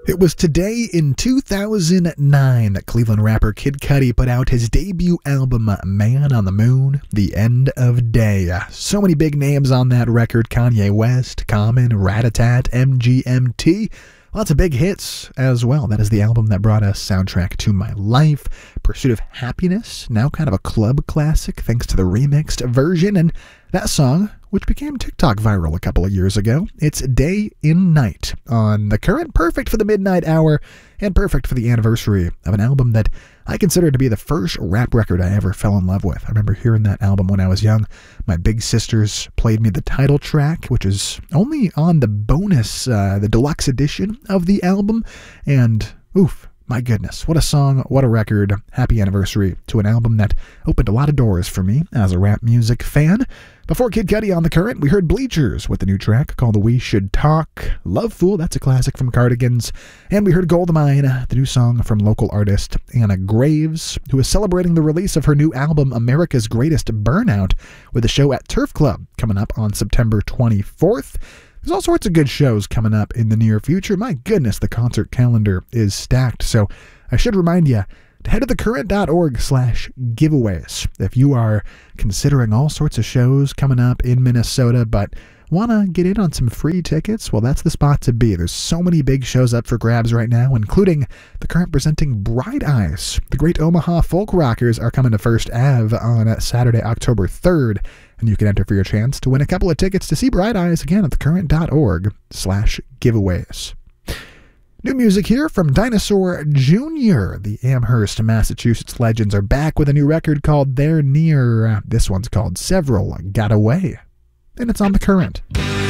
It was today in 2009 that Cleveland rapper Kid Cudi put out his debut album, Man on the Moon, The End of Day. So many big names on that record: Kanye West, Common, Rat-a-Tat, MGMT. Lots of big hits as well. That is the album that brought us Soundtrack to My Life, Pursuit of Happiness, now kind of a club classic thanks to the remixed version, and that song, which became TikTok viral a couple of years ago. It's Day in Night on The Current, perfect for the midnight hour and perfect for the anniversary of an album that I consider to be the first rap record I ever fell in love with. I remember hearing that album when I was young. My big sisters played me the title track, which is only on the bonus, the deluxe edition of the album, and oof. My goodness, what a song, what a record. Happy anniversary to an album that opened a lot of doors for me as a rap music fan. Before Kid Cudi on The Current, we heard Bleachers with the new track called We Should Talk. Love Fool, that's a classic from Cardigans. And we heard Goldmine, the new song from local artist Anna Graves, who is celebrating the release of her new album America's Greatest Burnout with a show at Turf Club coming up on September 24th. There's all sorts of good shows coming up in the near future. My goodness, the concert calendar is stacked. So I should remind you to head to thecurrent.org/giveaways if you are considering all sorts of shows coming up in Minnesota, but want to get in on some free tickets? Well, that's the spot to be. There's so many big shows up for grabs right now, including The Current presenting Bright Eyes. The great Omaha folk rockers are coming to First Ave on Saturday, October 3rd. And you can enter for your chance to win a couple of tickets to see Bright Eyes again at thecurrent.org/giveaways. New music here from Dinosaur Jr. The Amherst, Massachusetts legends are back with a new record called They're Near. This one's called Several Got Away. And it's on The Current.